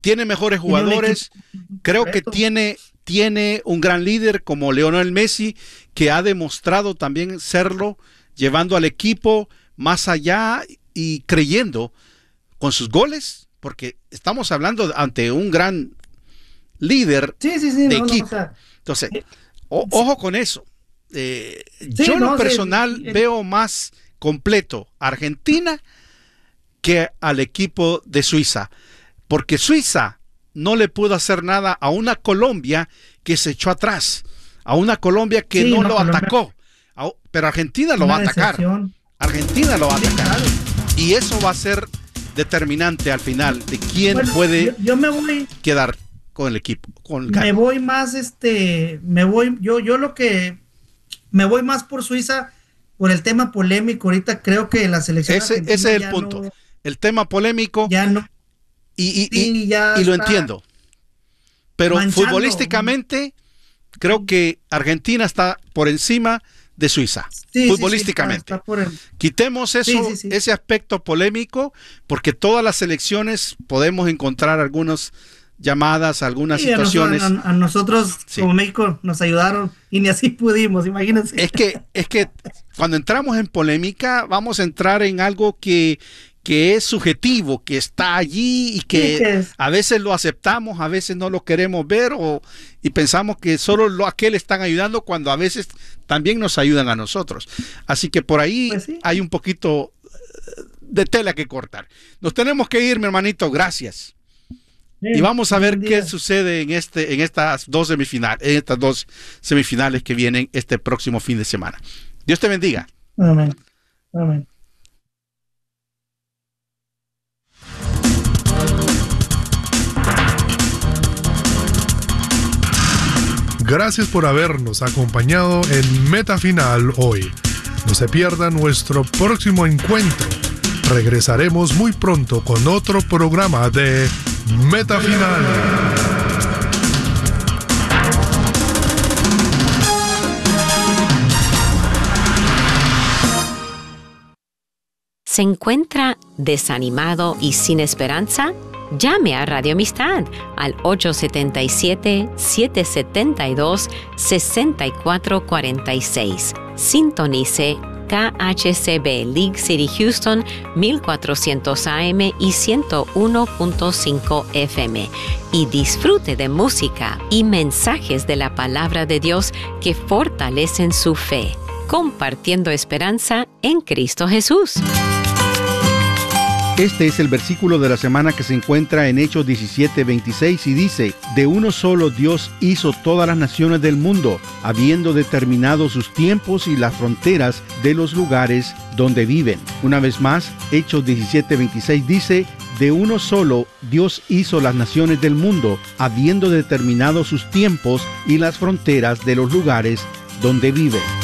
tiene mejores jugadores, creo que tiene un gran líder como Lionel Messi, que ha demostrado también serlo, llevando al equipo más allá y creyendo con sus goles, porque estamos hablando ante un gran líder de equipo. Entonces, ojo con eso. Yo en lo personal veo más completo a Argentina que al equipo de Suiza, porque Suiza no le pudo hacer nada a una Colombia que se echó atrás, a una Colombia que no lo atacó, pero Argentina lo va a atacar. Argentina lo va a atacar. Y eso va a ser determinante al final de quién puede quedar con el equipo. Me voy más, me voy más por Suiza por el tema polémico. Ahorita creo que la selección ese es el punto. El tema polémico. Ya no. Y lo entiendo. Pero futbolísticamente, creo que Argentina está por encima de Suiza. Futbolísticamente. Quitemos eso, ese aspecto polémico, porque todas las selecciones podemos encontrar algunas llamadas, algunas situaciones. A nosotros, como México, nos ayudaron y ni así pudimos, imagínense. Es que cuando entramos en polémica, vamos a entrar en algo que es subjetivo, que está allí y que a veces lo aceptamos, a veces no lo queremos ver y pensamos que solo aquel están ayudando cuando a veces también nos ayudan a nosotros. Así que por ahí hay un poquito de tela que cortar. Nos tenemos que ir, mi hermanito, gracias. Y vamos a ver qué sucede en estas dos semifinales que vienen este próximo fin de semana. Dios te bendiga. Amén. Amén. Gracias por habernos acompañado en Meta Final hoy. No se pierda nuestro próximo encuentro. Regresaremos muy pronto con otro programa de Meta Final. ¿Se encuentra desanimado y sin esperanza? Llame a Radio Amistad al 877-772-6446. Sintonice KHCB League City Houston 1400 AM y 101.5 FM y disfrute de música y mensajes de la palabra de Dios que fortalecen su fe, compartiendo esperanza en Cristo Jesús. Este es el versículo de la semana que se encuentra en Hechos 17:26 y dice: de uno solo Dios hizo todas las naciones del mundo, habiendo determinado sus tiempos y las fronteras de los lugares donde viven. Una vez más, Hechos 17:26 dice: de uno solo Dios hizo las naciones del mundo, habiendo determinado sus tiempos y las fronteras de los lugares donde viven.